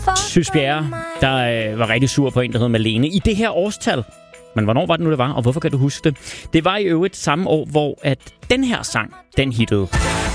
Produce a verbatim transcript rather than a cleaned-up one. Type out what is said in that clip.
Sys Bjerre, der øh, var rigtig sur på en, der hed Malene, i det her årstal. Men hvornår var det nu, det var, og hvorfor kan du huske det? Det var i øvrigt samme år, hvor at den her sang, den hittede.